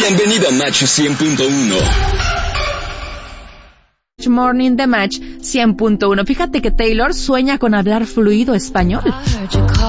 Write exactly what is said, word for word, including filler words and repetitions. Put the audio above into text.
Bienvenido a Match cien punto uno. Morning de Match cien punto uno. Fíjate que Taylor sueña con hablar fluido español.